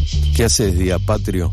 ¿Qué haces, día patrio?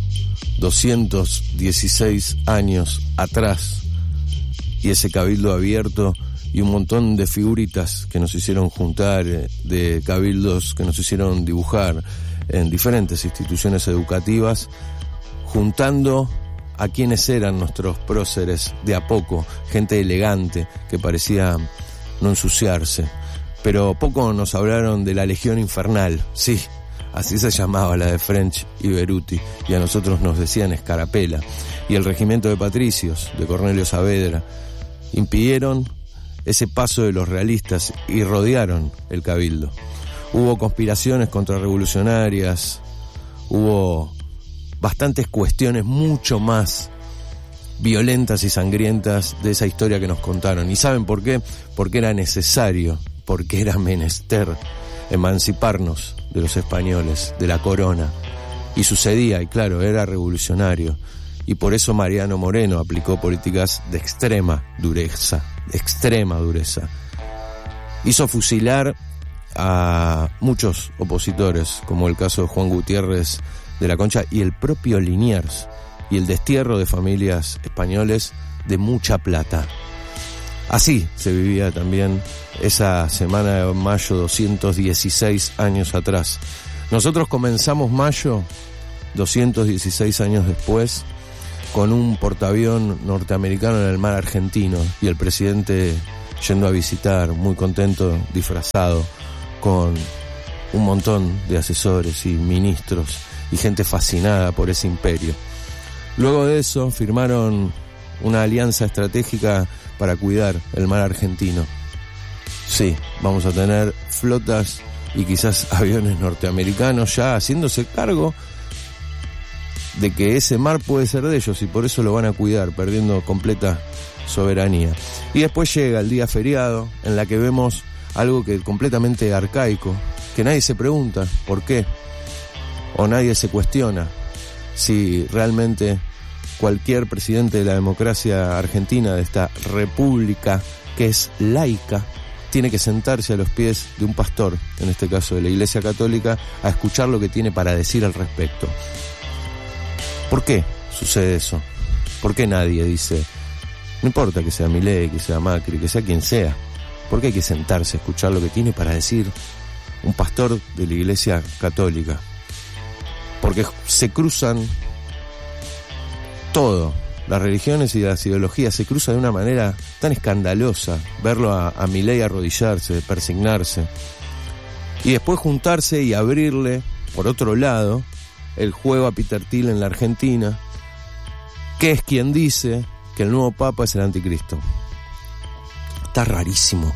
216 años atrás, y ese cabildo abierto y un montón de figuritas que nos hicieron juntar, de cabildos que nos hicieron dibujar en diferentes instituciones educativas, juntando a quienes eran nuestros próceres de a poco, gente elegante que parecía no ensuciarse. Pero poco nos hablaron de la Legión Infernal, sí, así se llamaba la de French y Beruti, y a nosotros nos decían Escarapela, y el regimiento de patricios de Cornelio Saavedra. Impidieron ese paso de los realistas y rodearon el cabildo. Hubo conspiraciones contrarrevolucionarias, hubo bastantes cuestiones mucho más violentas y sangrientas de esa historia que nos contaron. ¿Y saben por qué? Porque era necesario, porque era menester emanciparnos de los españoles, de la corona. Y sucedía, y claro, era revolucionario. Y por eso Mariano Moreno aplicó políticas de extrema dureza. Hizo fusilar a muchos opositores, como el caso de Juan Gutiérrez de la Concha y el propio Liniers, y el destierro de familias españoles de mucha plata. Así se vivía también esa semana de mayo, 216 años atrás. Nosotros comenzamos mayo, 216 años después, con un portaavión norteamericano en el mar Argentino y el presidente yendo a visitar, muy contento, disfrazado, con un montón de asesores y ministros y gente fascinada por ese imperio. Luego de eso firmaron una alianza estratégica para cuidar el mar Argentino. Sí, vamos a tener flotas y quizás aviones norteamericanos ya haciéndose cargo de que ese mar puede ser de ellos, y por eso lo van a cuidar, perdiendo completa soberanía. Y después llega el día feriado, en la que vemos algo que es completamente arcaico, que nadie se pregunta por qué, o nadie se cuestiona si realmente cualquier presidente de la democracia argentina, de esta república que es laica, tiene que sentarse a los pies de un pastor, en este caso de la Iglesia Católica, a escuchar lo que tiene para decir al respecto. ¿Por qué sucede eso? ¿Por qué nadie dice, no importa que sea Milei, que sea Macri, que sea quien sea, por qué hay que sentarse a escuchar lo que tiene para decir un pastor de la Iglesia Católica? Porque se cruzan todo, las religiones y las ideologías se cruzan de una manera tan escandalosa, verlo a Milei arrodillarse, persignarse, y después juntarse y abrirle, por otro lado, el juego a Peter Thiel en la Argentina, que es quien dice que el nuevo Papa es el anticristo. Está rarísimo.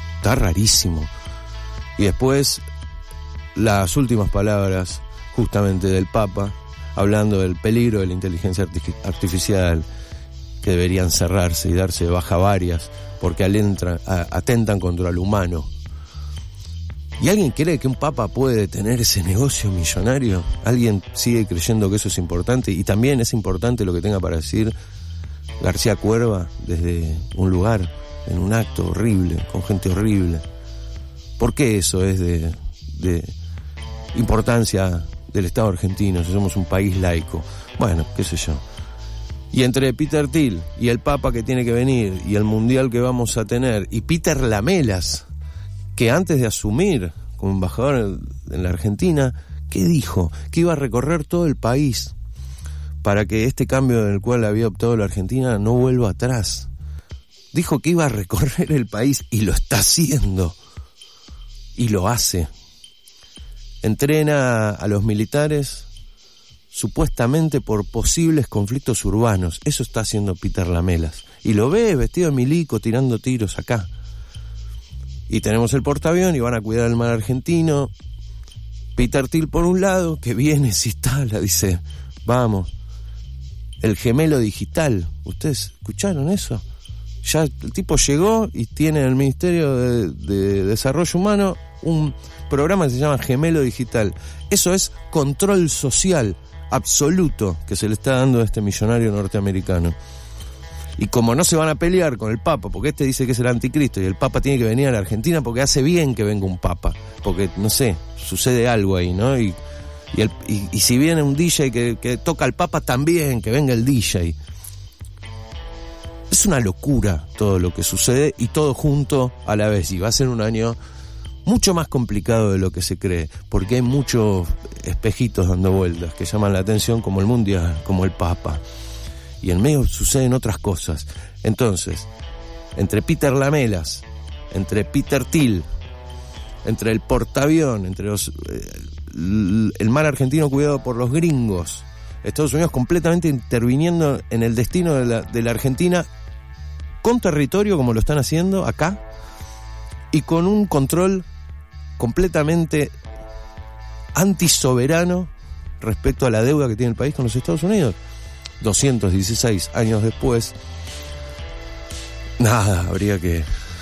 Y después las últimas palabras justamente del Papa, hablando del peligro de la inteligencia artificial, que deberían cerrarse y darse de baja varias porque atentan contra el humano. ¿Y alguien cree que un papa puede detener ese negocio millonario? ¿Alguien sigue creyendo que eso es importante? Y también es importante lo que tenga para decir García Cuerva desde un lugar, en un acto horrible, con gente horrible. ¿Por qué eso es de importancia del Estado argentino si somos un país laico? Bueno, qué sé yo. Y entre Peter Thiel y el Papa que tiene que venir y el Mundial que vamos a tener, y Peter Lamelas, que antes de asumir como embajador en la Argentina, ¿qué dijo? Que iba a recorrer todo el país para que este cambio en el cual había optado la Argentina no vuelva atrás. Dijo que iba a recorrer el país y lo está haciendo. Y lo hace. Entrena a los militares supuestamente por posibles conflictos urbanos. Eso está haciendo Peter Lamelas. Y lo ve vestido de milico tirando tiros acá. Y tenemos el portaavión y van a cuidar el mar Argentino. Peter Thiel por un lado, que viene, se instala, dice, vamos, el gemelo digital. ¿Ustedes escucharon eso? Ya el tipo llegó y tiene en el Ministerio de Desarrollo Humano un programa que se llama Gemelo Digital. Eso es control social absoluto que se le está dando a este millonario norteamericano. Y como no se van a pelear con el Papa, porque este dice que es el anticristo, y el Papa tiene que venir a la Argentina porque hace bien que venga un Papa, porque, no sé, sucede algo ahí, ¿no? Y Y si viene un DJ que toca al Papa, también que venga el DJ. Es una locura todo lo que sucede y todo junto a la vez. Y va a ser un año mucho más complicado de lo que se cree, porque hay muchos espejitos dando vueltas que llaman la atención, como el Mundial, como el Papa. Y en medio suceden otras cosas. Entonces, entre Peter Lamelas, entre Peter Thiel, entre el portaavión, entre el mar argentino cuidado por los gringos, Estados Unidos completamente interviniendo en el destino de la Argentina con territorio, como lo están haciendo acá, y con un control completamente antisoberano respecto a la deuda que tiene el país con los Estados Unidos. 216 años después, nada, habría que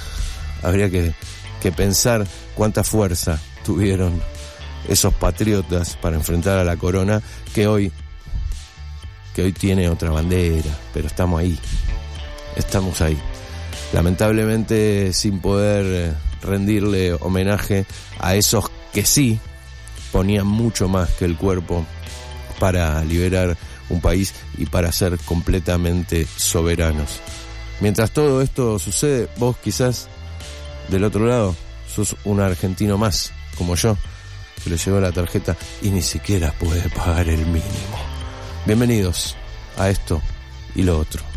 pensar cuánta fuerza tuvieron esos patriotas para enfrentar a la corona, que hoy tiene otra bandera, pero estamos ahí, lamentablemente sin poder rendirle homenaje a esos que sí ponían mucho más que el cuerpo para liberar un país y para ser completamente soberanos. Mientras todo esto sucede, vos quizás del otro lado sos un argentino más, como yo, que le llegó la tarjeta y ni siquiera puede pagar el mínimo. Bienvenidos a esto y lo otro.